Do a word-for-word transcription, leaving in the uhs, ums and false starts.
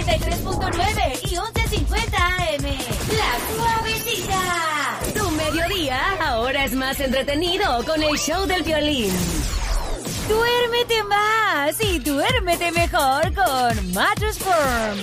noventa y tres punto nueve y once cincuenta A M. La Suavecita. Tu mediodía ahora es más entretenido con el show del violín. Duérmete más y duérmete mejor con Mattress Firm.